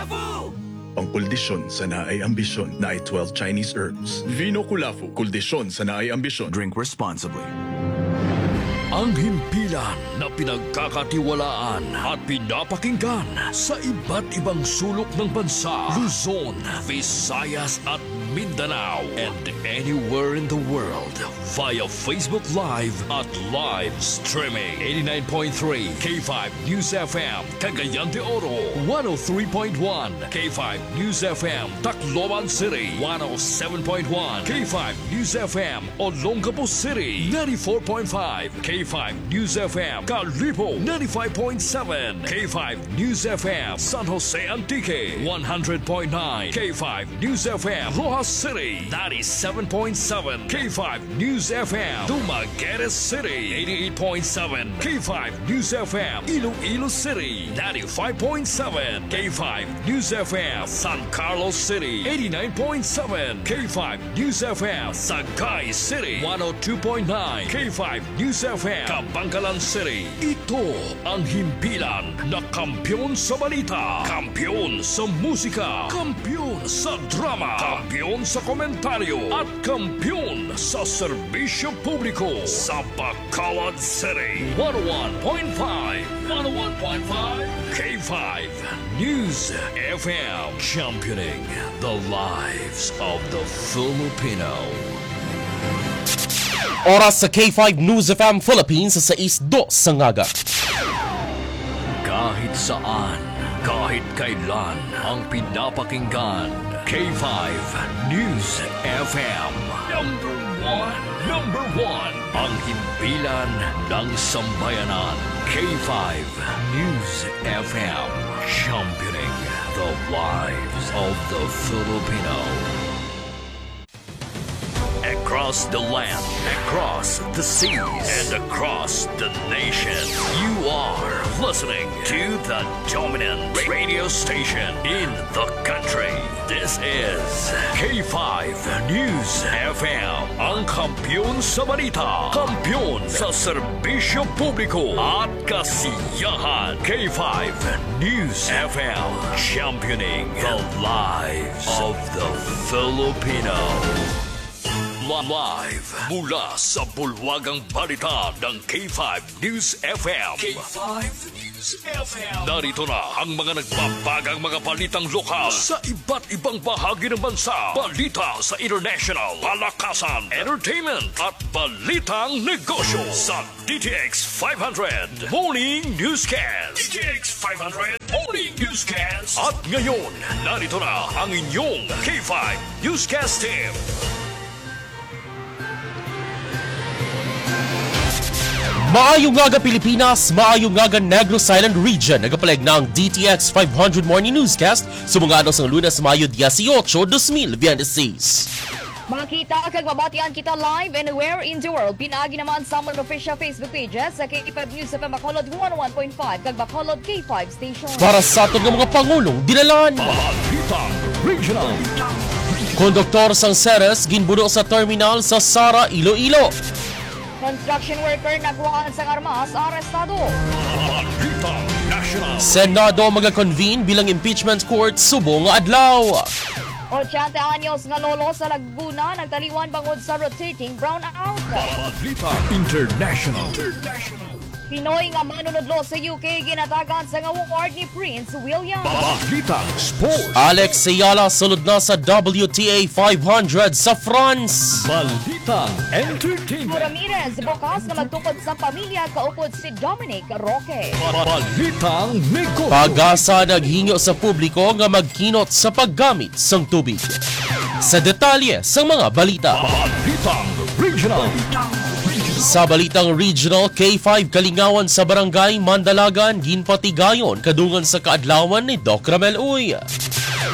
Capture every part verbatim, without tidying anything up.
Pangkuldisyon sa naay ambisyon na ay twelve Chinese herbs. Vino Kulafu, kuldisyon sa naay ambisyon. Drink responsibly. Ang himpilan na pinagkakatiwalaan at pinapakinggan sa iba't ibang sulok ng bansa, Luzon, Visayas at Mindanao, and anywhere in the world via Facebook Live at live streaming. eighty-nine point three K five News F M, Cagayan de Oro, one oh three point one K five News F M, Tacloban City, one oh seven point one K five News F M, Olongapo City, ninety-four point five K five News F M, Calibo, ninety-five point seven K five News F M, San Jose Antique, one hundred point nine K five News F M, Rojas City, ninety-seven point seven K five News F M, Dumaguete City, eighty-eight point seven K five News F M, Iloilo City, ninety-five point seven K five News F M, San Carlos City, eighty-nine point seven K five News F M, Sagay City, one oh two point nine K five News F M, Kabangkalan City. Ito ang himpilan na kampyon sa balita, kampyon sa musika, kampyon sa drama, kampyon sa komentaryo, at kampyon sa serbisyo publiko sa Bacolod City. one oh one point five, one oh one point five K five News F M, championing the lives of the Filipino. Oras sa K five News F M Philippines sa sais dos sa ngaga. Kahit saan, kahit kailan, ang pinapakinggan, K five News F M. Number one, number one, ang himpilan ng sambayanan, K five News F M, championing the lives of the Filipino. Across the land, across the seas, and across the nation, you are listening to the dominant radio station in the country. This is K five News F M, ang kampyon sa balita, kampyon sa serbisyo publiko at kasiyahan. K five News F M, championing the lives of the Filipino. Live mula sa bulwagang balita ng K five News F M. K five News F M. Narito na ang mga nagbabagang mga balitang lokal sa iba't ibang bahagi ng bansa. Balita sa international, palakasan, entertainment at balitang negosyo sa D T X five hundred Morning Newscast. D T X five hundred Morning Newscast. At ngayon, narito na ang inyong K five Newscast team. Maayong ngaga Pilipinas, maayong ngaga Negros Island Region. Nagapalag na ang D T X five hundred Morning Newscast sumungado sa Lunes, Mayo eighteen, twenty twenty-six. Makita kag mabatian kita live anywhere in the world. Pinagi naman sa mga official Facebook pages sa K five News F M Bacolod one oh one point five kag Bacolod K five Station. Para sa aton nga mga pangulong dinalan. Balitang Regional. Konduktor sang Ceres ginbuno sa terminal sa Sara, Iloilo. Construction worker nagwaan sa armas, arestado. Balitang National. Senado magakonvene bilang impeachment court subong nga adlaw. eighty anyos nga lolo sa Laguna nagtaliwan bangod sa rotating brownout. Balitang International. Pinoy nga manunodlo sa U K ginatagan sa nga award ni Prince William. Balitang Sports. Alex Ayala sulod na sa W T A five hundred sa France. Balitang Entertainment. Ramirez bukas nga magtukod sa pamilya kaupod si Dominic Roque. Balitang Negosyo. Pag-asa naghingo sa publiko nga magkinot sa paggamit sang tubig. Sa detalye sa mga balita. Balitang Regional. Sa balitang regional, K five kalingawan sa barangay Mandalagan ginpatigayon kadungan sa kaadlawan ni Doc Ramel Uy.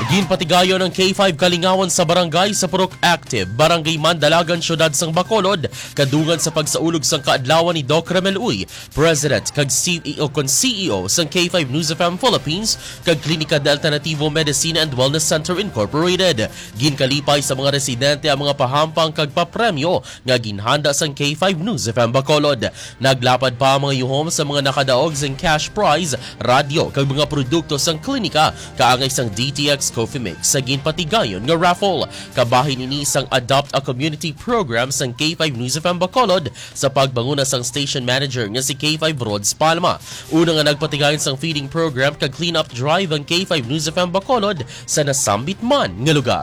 Ginpatigayo ng K five Kalingawan sa barangay sa Purok Active, Barangay Mandalagan, Syudad sang Bacolod, kadungan sa pagsaulog sang kaadlawan ni Doc Ramel Uy, President kag C E O kon C E O sang K five News F M Philippines kag Klinika de Alternativo Medicine and Wellness Center Incorporated. Ginkalipay sa mga residente ang mga pahampang kag papremyo nga ginhanda sang K five News F M Bacolod. Naglapad pa ang mga yuhom sa mga nakadaog sang cash prize, radio kag mga produkto sang klinika kaangay sang D T X Coffee Mix sa ginpatigayon nga raffle. Kabahin ini sang Adopt a Community program sang K five News F M Bacolod sa pagbanguna sang station manager nga si K five Rods Palma. Una nga nagpatigayon sang feeding program kag clean up drive ang K five News F M Bacolod sa nasambit man nga lugar.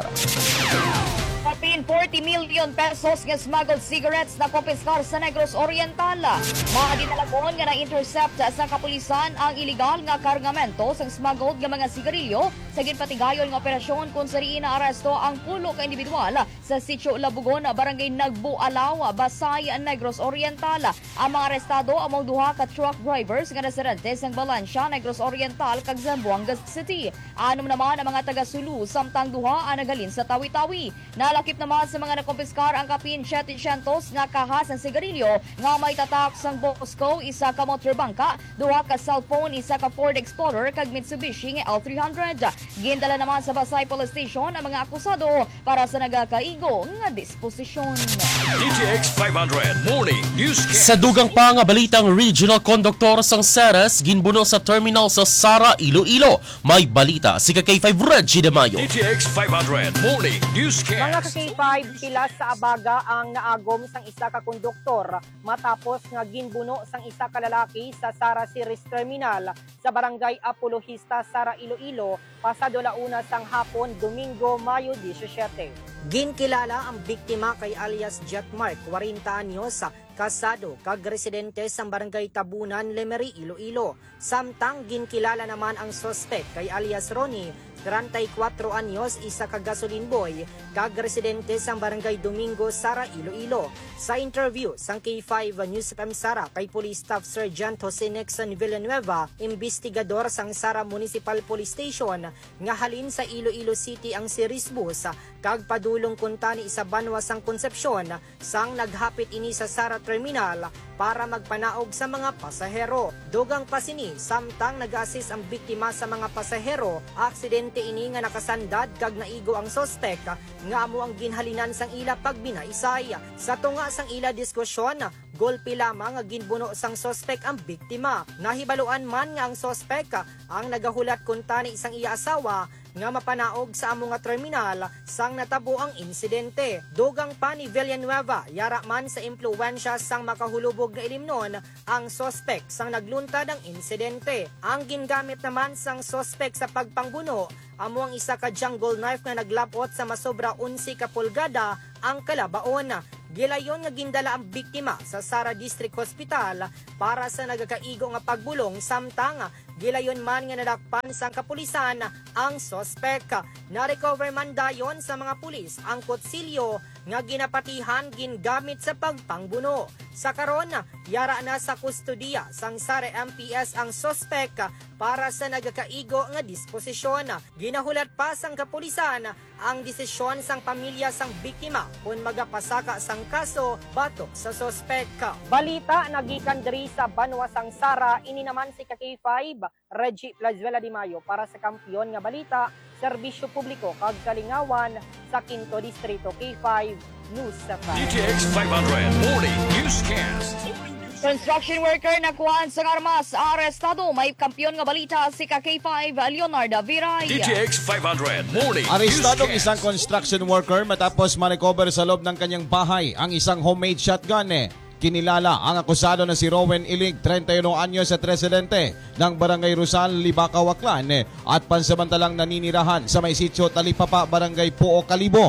forty million pesos nga smuggled cigarettes na kumpiskar sa Negros Oriental. Maadinalagon nga na-intercept sa kapulisan ang iligal nga kargamento sa smuggled nga mga sigarilyo sa ginpatigayon nga operasyon kung sariin na aresto ang pulo ka individual sa Sitio Labugon, Barangay Nagbualaw, Basay, Negros Oriental. Ang mga arestado among duha ka truck drivers nga residente sa Balancia, Negros Oriental kag Zamboanga City. Anom naman ang mga taga-Sulu samtang duha ang nagalin sa Tawi-Tawi. Nalakip naman sa mga nakumpiskar ang kapin setecentos nga kahas ng sigarilyo nga may tatak sang Bosco, isa ka motor bangka, duha ka cellphone, isa ka Ford Explorer kag Mitsubishi nga L three hundred. Gindala naman sa Basay Police Station ang mga akusado para sa nagakaigo nga disposisyon. D T X five hundred Morning Newscast. Sa dugang pa nga balitang regional conductor sang Ceres ginbuno sa terminal sa Sara, Iloilo. May balita si K five Reggie de Mayo. D T X five hundred Morning Newscast. Mga ka-K five, pilas sa abaga ang naagom sang isa ka konduktor matapos nga ginbuno sang isa ka lalaki sa Sara Ceres Terminal sa Barangay Apologista, Sara, Iloilo, pasado launa sang hapon, Domingo, Mayo seventeen. Ginkilala ang biktima kay alias Jack Mark, forty anyos, kasado kag residente sa Barangay Tabunan, Lemery, Iloilo. Samtang ginkilala naman ang suspect kay alias Ronnie, thirty-four anyos, isa ka gasoline boy, kag residente sa Barangay Domingo, Sara, Iloilo. Sa interview sang K five News F M Sara kay Police Staff Sergeant Jose Nixon Villanueva, investigador sang Sara Municipal Police Station, nga halin sa Iloilo City ang series bus kag padulong kuntani sa Banwa sang Concepcion sang naghapit ini sa Sara Terminal para magpanaog sa mga pasahero. Dugang pa sini samtang nag-assist ang biktima sa mga pasahero, aksidente ini nga nakasandad kag naigo ang sospek nga amo ang ginhalinan sang ila pagbinaisay. Sa tunga sang ila diskusyon, golpe lamang nga ginbuno sang sospek ang biktima. Nahibaluan man nga ang sospek ang nagahulat kuntani isang iya asawa nga mapanaog sa amo nga terminal sang natabo ang insidente. Dugang pa ni Villanueva, yara man sa impluwensya sang makahulubog na ilimnon ang sospek sang nagluntad ang insidente. Ang gingamit naman sang sospek sa pagpangbuno amo ang isa ka jungle knife nga naglapot sa masobra eleven ka pulgada ang kalabaon. Gilayon nga gindala ang biktima sa Sara District Hospital para sa nagakaigo nga pagbulong samtang gilayon man nga nadakpan sang kapulisan ang sospek. Na-recover man dayon sa mga pulis ang kutsilyo nga ginapatihan gingamit sa pagpangbuno. Sa karon, yara na sa kustodiya sang Sara M P S ang sospek para sa nagakaigo nga disposisyon. Ginahulat pa sang kapulisan ang desisyon sang pamilya sang biktima kung magapasaka sang kaso batok sa sospek. Balita nagikan diri sa Banwa sang Sara, ini naman si K five Reggie Plazuela de Mayo para sa kampiyon nga balita, serbisyo publiko kag Kalingawan sa Quinto Distrito. K five News sa D T X five hundred Morning Newscast. Construction worker na kuhaan sa armas, arestado. May kampiyon nga balita si K five Leonardo Viray. D T X five hundred Morning Arestadong Newscast. isang construction worker matapos ma-recover sa loob ng kanyang bahay ang isang homemade shotgun. Eh. Kinilala ang akusado na si Rowen Ilig, thirty-one anyos at residente ng Barangay Rosal, Libaca, Waklan, eh, at pansamantalang naninirahan sa may sitio Talipapa, Barangay Puo, Kalibo.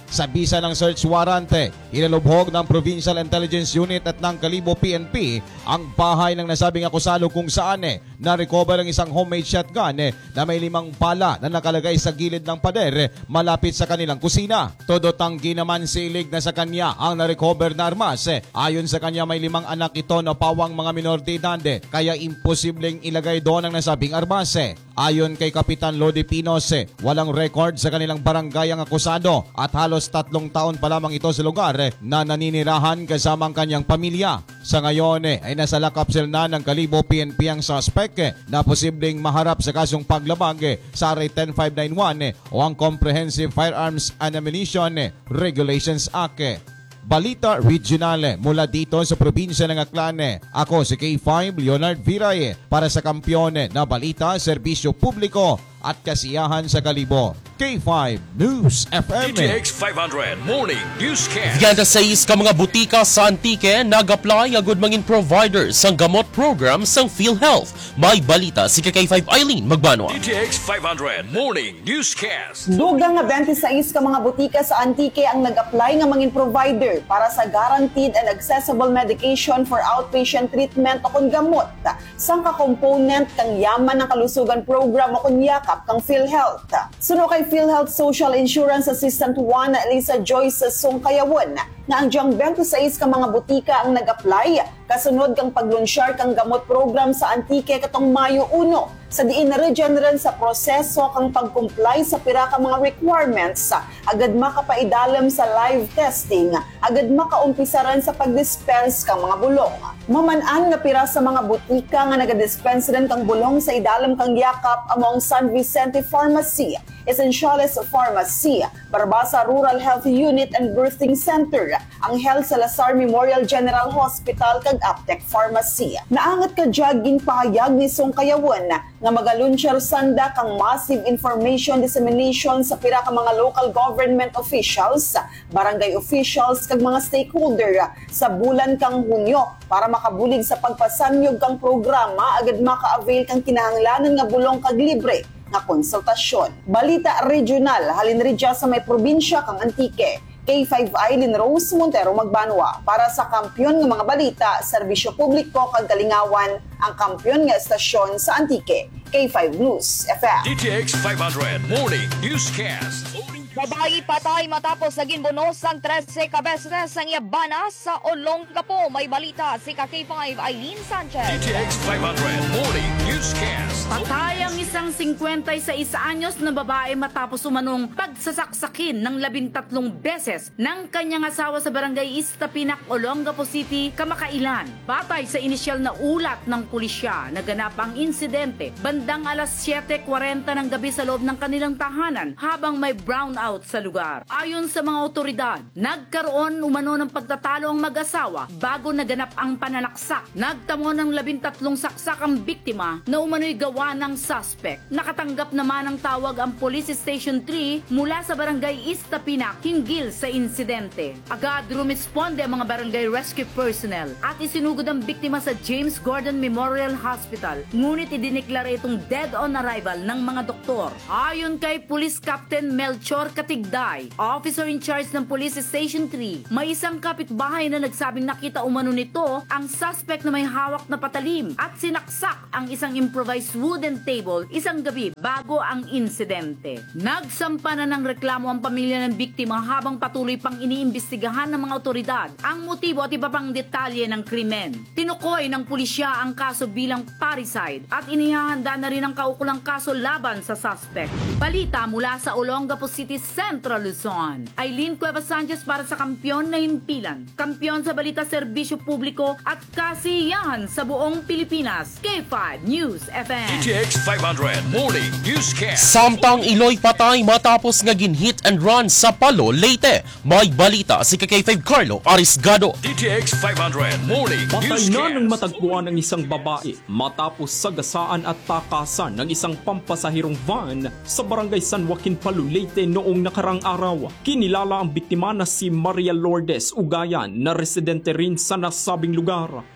sa bisa ng search warrant. Inalubhog ng Provincial Intelligence Unit at ng Kalibo P N P ang bahay ng nasabing akusado kung saan eh, na-recover ang isang homemade shotgun eh, na may limang bala na nakalagay sa gilid ng pader eh, malapit sa kanilang kusina. Todo tanggi naman si Ilig na sa kanya ang na-recover na armas. Eh. Ayon sa kanya may limang anak ito na pawang mga minor de edad eh, kaya imposibleng ilagay doon ang nasabing armas. Eh. Ayon kay Kapitan Lodi Pinos, eh, walang record sa kanilang barangay ang akusado at halos tatlong taon pa lamang ito sa lugar eh, na naninirahan kasama ang kanyang pamilya. Sa ngayon eh, ay nasa lock-up cell na ng Kalibo P N P ang suspect eh, na posibleng maharap sa kasong paglabag eh, sa R A ten five ninety-one eh, o ang Comprehensive Firearms and Ammunition eh, Regulations Act. Eh. Balita Regional eh, mula dito sa probinsya ng Aklan. Eh. Ako si K five Leonard Viray eh, para sa kampiyon eh, na balita, serbisyo publiko at kasiyahan sa Kalibo. K five News F M. D T X five hundred Morning Newscast. Ganda sa is ka mga butika sa Antique, nag-apply agud mangin providers sang gamot program sang PhilHealth. May balita si K five Eileen Magbanwa. D T X five hundred Morning Newscast. Dugang nga twenty-six ka mga butika sa Antique ang nag-apply nga mangin provider para sa guaranteed and accessible medication for outpatient treatment o kun gamot sang ka-component kang yaman ng kalusugan program o kun yakap kang PhilHealth. Suno kay PhilHealth Social Insurance Assistant one Lisa Joyce Sungkayawan na ang diyang twenty-six ka mga butika ang nag-apply kasunod kang paglunsyar kang gamot program sa Antique katong Mayo one sa diin na regeneran sa proseso kang pag-comply sa pira ka mga requirements agad makapaidalam sa live testing agad makaumpisaran sa pag-dispense kang mga bulong. Maman-an nga pira sa mga butika nga naga-dispense rin kang bulong sa idalam kang yakap among San Vicente Pharmacy, Essentiales Pharmacy, Barbasa Rural Health Unit and Birthing Center, ang Health Salazar Memorial General Hospital kag Aptec Pharmacy. Naangat ka jagin pahayag ni Sungkayawan nga magalunsyar sanda kang massive information dissemination sa pira ka mga local government officials, barangay officials kag mga stakeholder sa bulan kang Hunyo para makabulig sa pagpasanyog kang programa agad maka-avail kang kinahanglanan nga bulong kag libre nga konsultasyon. Balita regional halin ridya sa may probinsya kang Antique. K five Eileen Rose Montero Magbanwa para sa kampyon ng mga balita, serbisyo publiko kag kalingawan, ang kampyon nga estasyon sa Antique. K five News F M. D T X five hundred Morning Newscast. Babayi patay matapos naging bunos ang trese kabeses ang yabana sa Olongapo. May balita si K five Eileen Sanchez. D T X five hundred Morning Newscast. Patay ang isang fifty-six anyos na babae matapos umanong pagsasaksakin ng labintatlong beses ng kanyang asawa sa barangay Iztapinak, Olongapo City, kamakailan. Batay sa inisyal na ulat ng pulisya, naganap ang insidente bandang alas siyete kwarenta ng gabi sa loob ng kanilang tahanan habang may brownout sa lugar. Ayon sa mga otoridad, nagkaroon umano ng pagtatalo ang mag-asawa bago naganap ang pananaksak. Nagtamo ng labintatlong saksak ang biktima na umano'y gawa ng suspect. Nakatanggap naman ng tawag ang Police Station three mula sa barangay Iztapinak hinggil sa insidente. Agad rumisponde ang mga barangay rescue personnel at isinugod ang biktima sa James Gordon Memorial Hospital. Ngunit idineklara itong dead on arrival ng mga doktor. Ayon kay Police Captain Melchor Katigday, officer in charge ng Police Station three, may isang kapitbahay na nagsabing nakita umano nito ang suspect na may hawak na patalim at sinaksak ang isang improvised wooden table isang gabi bago ang insidente. Nagsampa na ng reklamo ang pamilya ng biktima habang patuloy pang iniimbestigahan ng mga otoridad ang motibo at iba pang detalye ng krimen. Tinukoy ng pulisya ang kaso bilang parricide at inihahanda na rin ang kaukulang kaso laban sa suspect. Balita mula sa Olongapo City, Central Luzon. Eileen Cuevas Sanchez para sa Kampyon na Himpilan. Kampyon sa balita, serbisyo publiko at kasiyahan sa buong Pilipinas. K five News F M. D T X five hundred Morning Newscast. Samtang Iloy patay matapos nga gin-hit and run sa Palo, Leyte. May balita si K five Carlo Arisgado. D T X five hundred Morning Patay Newscast. na ng matagpuan ng isang babae matapos sagasaan at takasan ng isang pampasahirong van sa barangay San Joaquin, Palo, Leyte noong nakarang araw. Kinilala ang biktima na si Maria Lourdes Ugayan na residente rin sa nasabing lugar.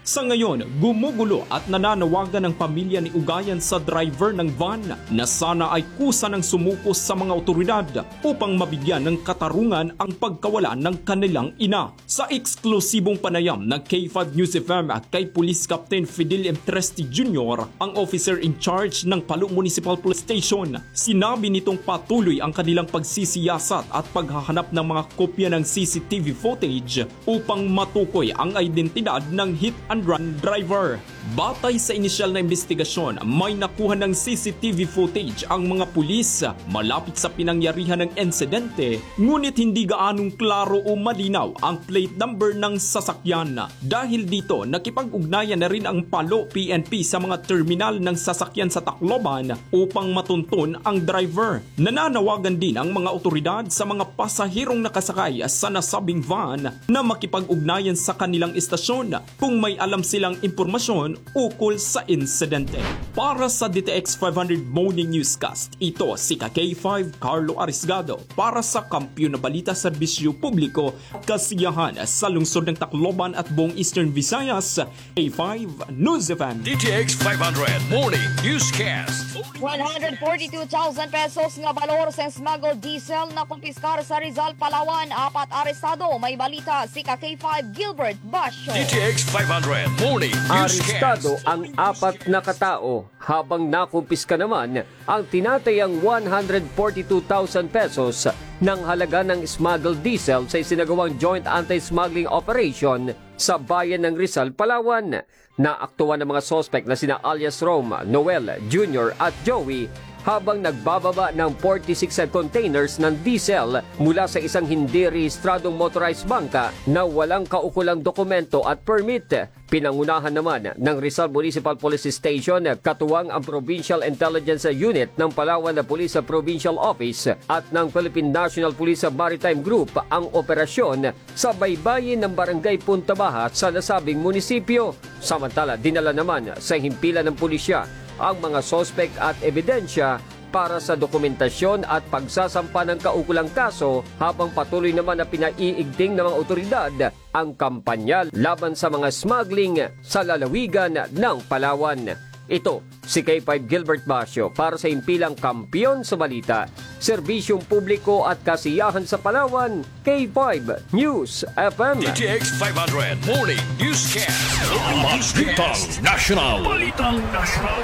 Sa ngayon, gumugulo at nananawagan ng pamilya ni Ugayan sa driver ng van na sana ay kusa ng sumuko sa mga otoridad upang mabigyan ng katarungan ang pagkawala ng kanilang ina. Sa eksklusibong panayam ng K five News F M at kay Police Captain Fidel M. Tresti Junior, ang officer in charge ng Palu Municipal Police Station, sinabi nitong patuloy ang kanilang pagsisiyasat at paghahanap ng mga kopya ng C C T V footage upang matukoy ang identidad ng hit and run driver. Batay sa inisyal na investigasyon, may nakuha ng C C T V footage ang mga pulis malapit sa pinangyarihan ng insidente, ngunit hindi gaanong klaro o malinaw ang plate number ng sasakyan. Dahil dito, nakipag-ugnayan na rin ang Palu P N P sa mga terminal ng sasakyan sa Tacloban upang matuntun ang driver. Nananawagan din ang mga otoridad sa mga pasahirong nakasakay sa nasabing van na makipag-ugnayan sa kanilang istasyon kung may alam silang impormasyon ukol sa insidente. Para sa D T X five hundred Morning Newscast, ito si K five Carlo Arisgado para sa Kampiyon na Balita Serbisyo Publiko, kasiyahan sa lungsod ng Tacloban at buong Eastern Visayas, K five News F M. D T X five hundred Morning Newscast. one hundred forty-two thousand pesos nga balor sa smuggled diesel na kumpiskar sa Rizal, Palawan. Apat arestado. May balita si K five Gilbert Basho. D T X five hundred Morning Newscast. Arestado ang apat na katao habang nakumpiska naman ang tinatayang one hundred forty-two thousand pesos ng halaga ng smuggled diesel sa isinagawang joint anti-smuggling operation sa bayan ng Rizal, Palawan. Naaktuhan ng mga sospek na sina alias Rome, Noel, Junior at Joey habang nagbababa ng forty-six containers ng diesel mula sa isang hindi rehistradong motorized bangka na walang kaukulang dokumento at permit. Pinangunahan naman ng Rizal Municipal Police Station katuwang ang Provincial Intelligence Unit ng Palawan na Police Provincial Office at ng Philippine National Police Maritime Group ang operasyon sa baybayin ng Barangay Punta Baja sa nasabing munisipyo. Samantala, dinala naman sa himpilan ng pulisya ang mga sospek at ebidensya para sa dokumentasyon at pagsasampa ng kaukulang kaso habang patuloy naman na pinaiigting ng mga otoridad ang kampanya laban sa mga smuggling sa lalawigan ng Palawan. Ito si K five Gilbert Basho para sa himpilang Kampiyon sa Balita, Serbisyong Publiko at Kasiyahan sa Palawan, K five News F M. D T X five hundred Morning Newscast. Balitang National. Balitang National.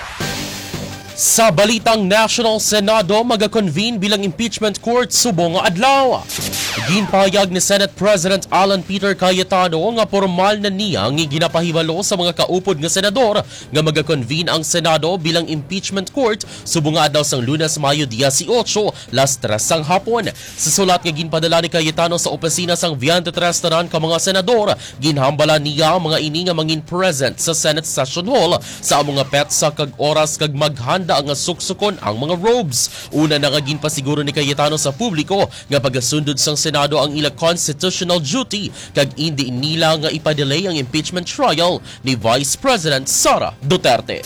Sa Balitang National, Senado magakonvene bilang impeachment court subong nga adlaw. Ginpahayag ni Senate President Alan Peter Cayetano nga formal na niya nga ginapahibalo sa mga kaupod nga senador nga magakonvene ang Senado bilang impeachment court subong nga adlaw sang Lunes, Mayo eighteen, las tres sang hapon. Sa sulat nga ginpadala ni Cayetano sa opisina sang twenty-three tanan ka mga senador, ginhambala niya ang mga ini nga mangin present sa Senate Session Hall sa among nga petsa kag oras kag maghanda ang suksukon ang mga robes. Una na nga ginpasiguro ni Cayetano sa publiko nga pagasundod sang Senado ang ila constitutional duty kag hindi nila nga ipadelay ang impeachment trial ni Vice President Sara Duterte.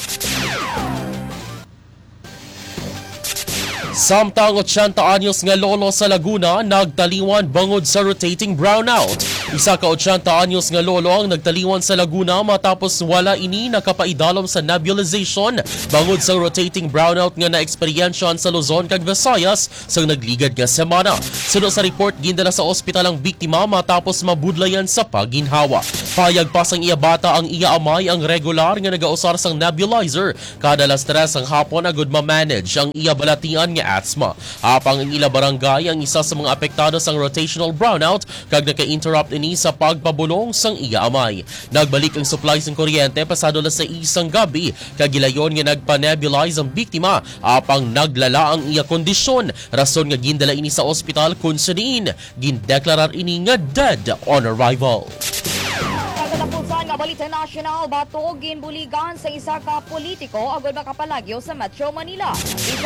Samtang eighty anyos nga lolo sa Laguna nagtaliwan bangod sa rotating brownout. Isa ka eighty anyos nga lolo ang nagtaliwan sa Laguna matapos wala ini nakapaidalom sa nebulization bangod sa rotating brownout nga na-eksperyensyahan sa Luzon kag Visayas sa nagligad nga semana. Sunod sa report, gindala sa ospital ang biktima matapos mabudlayan sa pagginhawa. Payag pa sang iya bata ang iya amay ang regular nga nagausar sang nebulizer kada alas tres ang hapon agud ma-manage ang iya balatian nga asthma. Apang ang ila barangay ang isa sa mga apektado sang rotational brownout kag naka-interrupt ini sa pagpabulong sang iya amay. Nagbalik ang supply sang kuryente pasado las sa isang gabi kag gilayon nga nagpa-nebulize ang biktima apang naglala ang iya kondisyon. Rason nga gindala ini sa ospital kun sa diin gindeklarar ini nga dead on arrival. Kaganapusan nga Balita National, bato ginbuligan sa isa ka politiko agod makapalagyo sa Metro Manila. Isa naman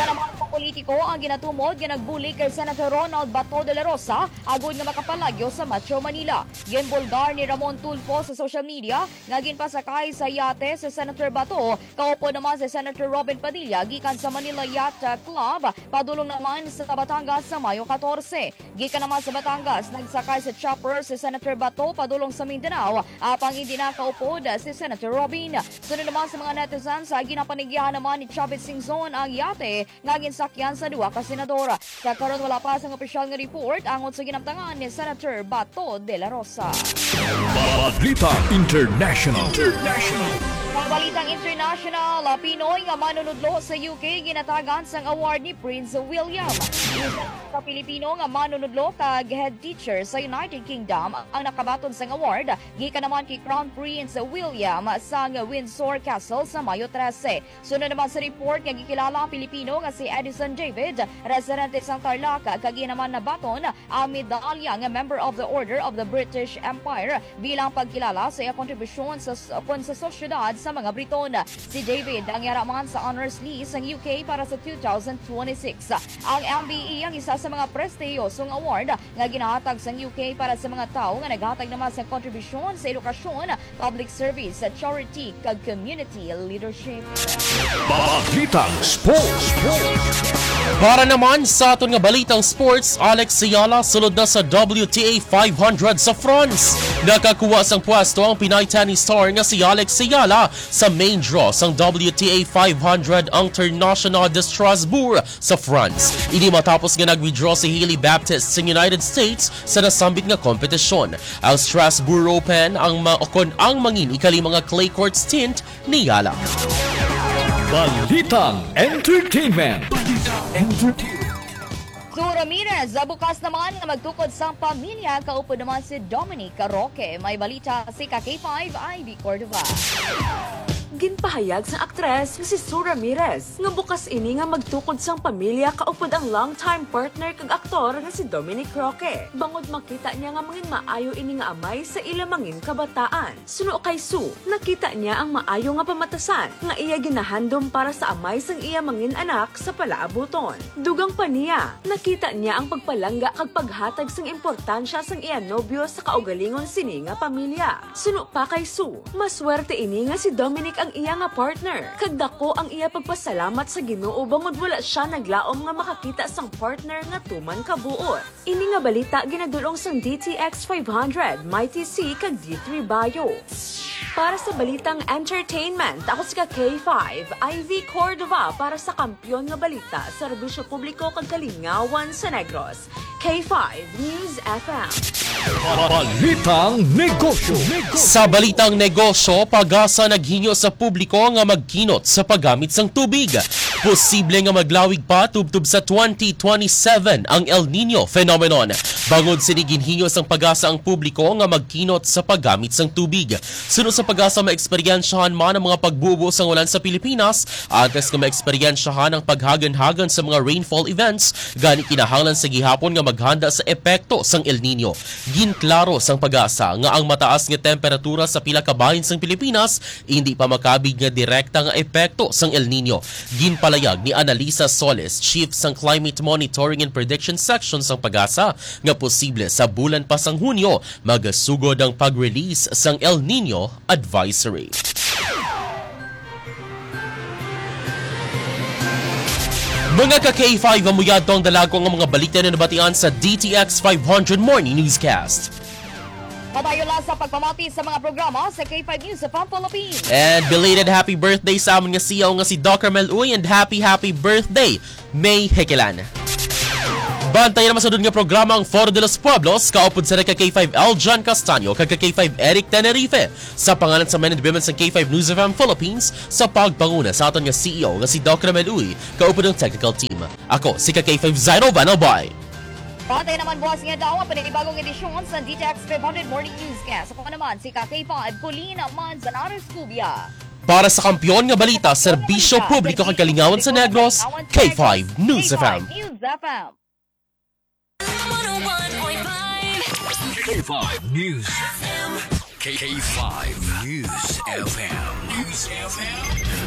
politiko ang ginatumod nga nagbuli kay Senator Ronald Bato de la Rosa agud nga makapalagyo sa Metro Manila. Ginbulgar ni Ramon Tulfo sa social media nga ginpasakay sa yate sa Senator Bato. Kaupo naman si Senator Robin Padilla gikan sa Manila Yacht Club padulong naman sa Batangas sa Mayo fourteen. Gikan naman sa Batangas nagsakay sa chopper si Senator Bato padulong sa Mindanao apang hindi nakaupod si Senator Robin. Sunod naman sa mga netizens sa ginapanigyahan naman ni Chavez Singzon ang yate nga ginsakyan sa duwa ka senador. Sa karon wala pa sang opisyal nga report angon sa ginamtangan ni Senator Bato de la Rosa. Balita International. International. Sa balitang international, Pinoy nga manunudlo sa U K ginatagan sang award ni Prince William. Sa Pilipino nga manunudlo kag head teacher sa United Kingdom ang nakabaton sang award gikan naman kay Crown Prince William sa Windsor Castle sa Mayo thirteen. Sunod naman sa report nga gikilala ang Pilipino nga si Edison David, residente sang Tarlac, kag naman nabaton ang medalya nga member of the Order of the British Empire bilang pagkilala sa iyang kontribusyon sa sa sosyedad sa mga Briton. Si David ang yaraman sa honors list ng U K para sa two thousand twenty-six. Ang M B E ang isa sa mga prestiyosong award nga ginahatag sa U K para sa mga tao nga naghatag naman sa kontribusyon sa edukasyon, public service, charity, kag community leadership. Balitang Sports. Para naman sa aton nga balitang sports, Alex Ayala sulod na sa W T A five hundred sa France. Nakakuha sang pwesto ang Pinay tennis star nga si Alex Ayala sa main draw sang W T A five hundred International de Strasbourg sa France. Ini matapos nga nag-withdraw si Hailey Baptiste sa United States sa nasambit nga kompetisyon. Ang Strasbourg Open ang maokon ang mangin ikalimang nga clay court stint ni Ayala. Balitang Entertainment. Balitang Entertainment. Su Ramirez, bukas naman na magtukod sa pamilya, kaupo naman si Dominic Roque. May balita si K five Ivy Cordova. Ginpahayag sa aktres nga si Su Ramirez nga bukas ini nga magtukod sang pamilya kaupod ang long-time partner kag aktor nga si Dominic Roque. Bangod makita niya nga mangin maayo ini nga amay sa ilamangin kabataan. Suno kay Su, nakita niya ang maayo nga pamatasan nga iya ginahandom para sa amay sang iya mangin anak sa palaabuton. Dugang pa niya, nakita niya ang pagpalangga kag paghatag sang importansya sang iya nobyo sa kaugalingon sini nga pamilya. Suno pa kay Su, maswerte ini nga si Dominic ang iya nga partner. Kagdako ang iya pagpasalamat sa Ginoo bangod wala siya naglaom nga makakita sang partner nga tuman kabuot. Ini nga balita ginadulong sang D T X five hundred, Mighty C kag D three Bio. Para sa balitang entertainment, ako si K five Ivy Cordova para sa kampyon nga balita sa serbisyo publiko kag kalingawan sa Negros. K five News F M. Balitang Negosyo. Sa balitang negosyo, pag-asa naghinyo sa publiko nga magkinot sa paggamit sang tubig. Posible nga maglawig pa tubtub sa twenty twenty-seven ang El Nino phenomenon. Bangod siniginhinyo sang pag-asa ang publiko nga magkinot sa paggamit sang tubig. Sunod sa pag-asa maeksperyensyahan man ang mga pagbubo sang ulan sa Pilipinas, agkas nga maeksperyensyahan ang paghagan-hagan sa mga rainfall events, gani kinahanglan sa gihapon nga maghanda sa epekto sang El Nino. Ginklaro sang pag-asa nga ang mataas nga temperatura sa pila ka bahin sang Pilipinas hindi pa makabig nga direkta nga epekto sang El Nino. Ginpalayag ni Analisa Soles, Chief sang Climate Monitoring and Prediction Section sang pag-asa, nga posible sa bulan pa sang Hunyo magasugod ang pag-release sang El Nino Advisory. Mga ka-K five, amuyad tong dalago ang mga balita na nabatian sa D T X five hundred Morning Newscast. Padayon lang sa pagpamati sa mga programa sa K five News of Philippines. And belated happy birthday sa amin nga siyaw nga si Doctor Mel Uy, and happy happy birthday May Hekelan. Bantay naman sa doon nga programa ang Foro de los Pueblos, kaupod sa K five L John Castaño, kag K five Eric Tenerife, sa pangalan sa men and women sa K five News of M Philippines, sa pagpanguna sa aton nga C E O nga si Doctor Mel Uy, kaupod ng technical team. Ako, si K five Zaino Vanalboy. Bantay naman bukas nga daw ang panibagong edisyon sa D T X five hundred Morning Newscast. Ako naman si K five Colina Manzanares Cubia. Para sa kampyon nga balita, serbisyo publiko kag kalingawan sa Negros, K five News F M. K five News F M. K five News F M. News F M.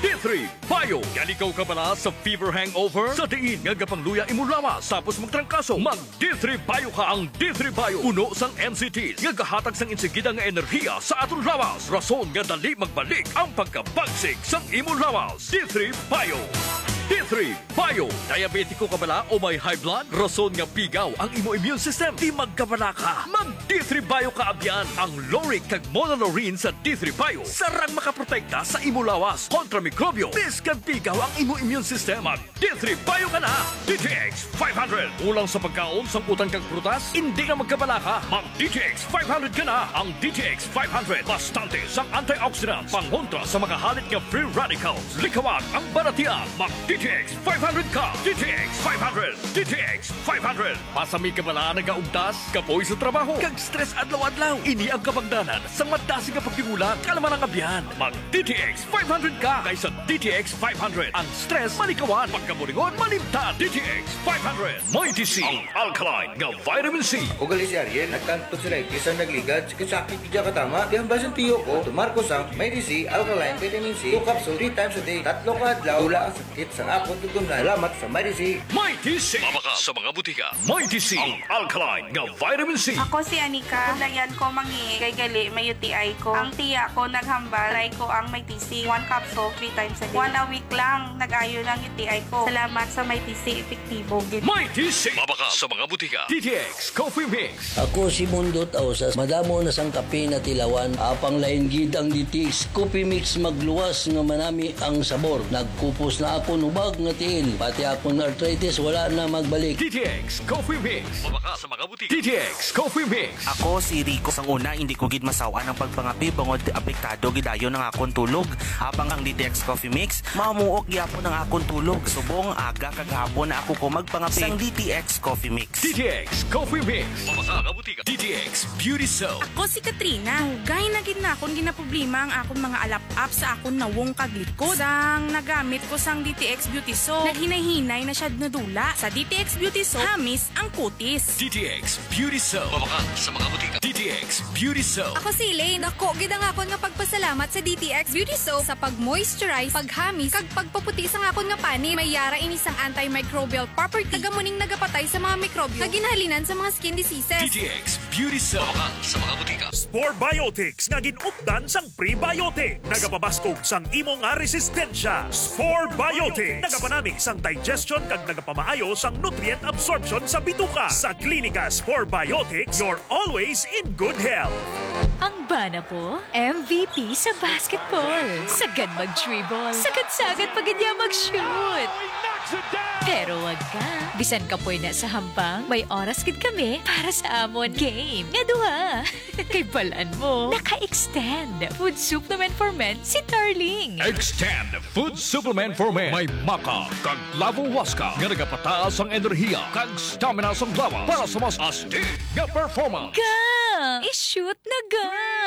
D three Bio. Yan ikaw ka pala sa fever hangover? Sa diin nga gapangluya imo lawas tapos magtrangkaso. Mag D three Bio ka. Ang D three Bio uno sang M C Ts nga gahatag sang insigida nga enerhiya sa aton lawas. Rason nga dali magbalik ang pagkabagsik sang imo lawas. D three Bio. D three Bio. Diabetiko ka bala o may high blood? Rason nga pigaw ang imo immune system. Di magkabala ka. Mag D three Bio ka abyan. Ang Loric kag Monolaurin sa D three Bio sarang makaprotekta sa imo lawas kontra mikrobyo. Biskan pigaw ang imo immune system. Mag D three Bio ka na. D T X five hundred. Ulang sa pagkaon sang utang kag prutas, hindi na magkabala ka. Mag D T X five hundred ka na. Ang D T X five hundred bastante sang antioxidants pangontra sa makahalit nga free radicals. Likawag ang baratian. Mag D T X five hundred ka. D T X five hundred. D T X five hundred. Pasami ka bala nagaugdas, kapoy sa trabaho, kag stress adlaw-adlaw. Ini ang kabagdanan sa madasi nga pagtigulang kalaman ang abyan. Mag D T X five hundred ka kaysa D T X five hundred. Ang stress malikawan, pagkabulingon malimtan. D T X five hundred. May T C, ang alkaline nga vitamin C. Ugali si Ariel, nagkanto sila ikisang nagligad, sakit kaya katama. Di ang basan tiyo ko, tumarko sang May T C, alkaline vitamin C, two capsule, three times a day, tatlo ka adlaw, tula ang sakit sa akot tutum na alamat sa May T C. May T C. Mabaka sa mga butika. May T C, ang alkaline nga vitamin C. Ako si Anika. Dayan ko mangi kay gali may U T I ko. Ang tiya ko naghambal, try ko ang May T C. One capsule, three times a day. One a week lang, nag-ayo ng U T I ko. Salamat sa May T C, epektibo. May T C. Mabaka sa mga butika. D T X Coffee Mix. Ako si Mundot Ausas. Madamo na sang kape na tilawan. Apang lain gid ang D T X Coffee Mix magluwas nga manami ang sabor. Nagkupos na ako nubag nga tiil. Pati ako na arthritis wala na magbalik. D T X Coffee Mix. Mabaka sa mga butika. D T X Coffee Mix. Ako si Rico. Sang una, hindi ko gid masawa ng pagpangapi bangod apektado gidayo ng akong tulog. Habang ang D T X Coffee Mix, mamuok gyapon ng akong tulog. Subong aga kaghapon na ako ko magpangapi sang D T X Coffee Mix. D T X Coffee Mix. Mabaka sa butika. D T X Beauty Soap. Ako si Katrina. Hugay na gid na akong ginaproblema ang akong mga alap-up sa akong nawong kaglikod. Sang nagamit ko sang D T X Beauty Soap, naghinay-hinay na siya nadula. Sa D T X Beauty Soap, hamis ang kutis. D T X Beauty Soap. Mabaka sa mga butika. D T X Beauty Soap. Ako si Elaine. Ako, gid ang akon nga pagpasalamat sa D T X Beauty Soap sa pag-moisturize, paghamis, kag pagpaputi sa akon nga pani. May yara inisang antimicrobial property. Tagamuning nagapatay sa mga mikrobyo. Kaginhalinan sa mga skin diseases. D T X Beauty Soap. Mabaka sa mga butika. Spore Biotics nga ginupdan sang prebiotic. Nagapabaskog sang imo nga resistensya. Spore Biotics. Nagapanami sang digestion kag nagapamaayo sang nutrient absorption sa bituka. Sa Klinika Spore Biotics, you're always in good health. Ang bana po, M V P sa basketball. Sagad mag-dribble. Sagad-sagad pag niya mag-shoot. Pero wag ka. Bisan ka po na sa hambang, may oras gid kami para sa amon game. Nga duha. Kay balaan mo, naka-extend. Food supplement for men si Darling. Extend Food Supplement for Men. May maka, kag lavo waska, nga nagapataas ang enerhiya, kag stamina sa lawas para sa mas astig nga performance. Ga! I-shoot na ga!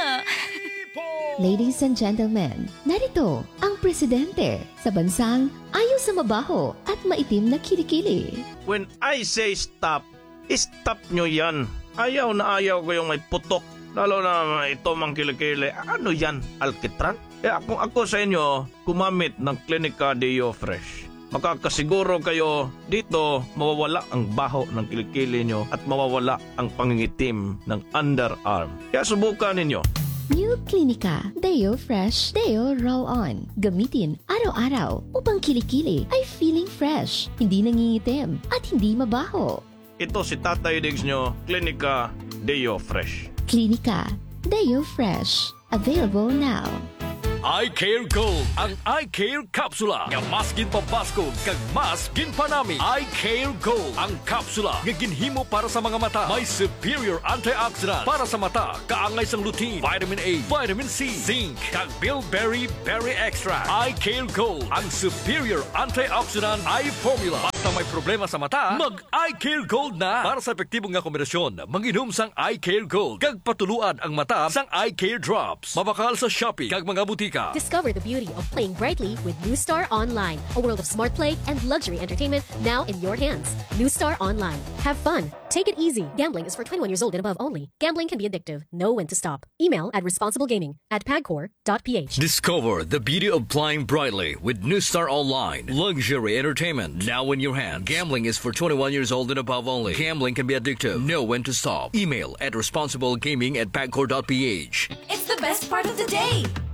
Ladies and gentlemen, narito ang presidente sa bansang ayaw sa mabaho at maitim na kilikili. When I say stop, stop nyo yan. Ayaw na ayaw ko yung may putok. Lalo na ito mang kilikili. Ano yan? Alkitran? Eh kung ako sa inyo, gumamit ng Klinika Deo Fresh. Makakasiguro kayo dito mawawala ang baho ng kilikili nyo at mawawala ang pangingitim ng underarm. Kaya subukan ninyo. New Klinika Deo Fresh Deo Roll-On. Gamitin araw-araw upang kilikili ay feeling fresh, hindi nangingitim at hindi mabaho. Ito si Tatay Diggs nyo, Klinika Deo Fresh. Klinika Deo Fresh. Available now. iCare Gold, ang iCare Kapsula. Nga mas ginpabaskog, kag mas ginpanami. iCare Gold, ang kapsula nga ginhimo para sa mga mata. May superior antioxidant para sa mata. Kaangay sang lutein, vitamin A, vitamin C, zinc, kag bilberry berry extract. iCare Gold, ang superior antioxidant eye formula. Basta may problema sa mata, mag iCare Gold na. Para sa epektibong nga kombinasyon, manginom sang iCare Gold. Kag patuluan ang mata sang iCare Drops. Mabakal sa Shopee, kag mga butika. America. Discover the beauty of playing brightly with New Star Online, a world of smart play and luxury entertainment now in your hands. New Star Online. Have fun. Take it easy. Gambling is for twenty-one years old and above only. Gambling can be addictive. Know when to stop. Email at responsiblegaming at pagcor dot p h. Discover the beauty of playing brightly with New Star Online. Luxury entertainment now in your hands. Gambling is for twenty-one years old and above only. Gambling can be addictive. Know when to stop. Email at responsiblegaming at pagcor dot p h. It's the best part of the day.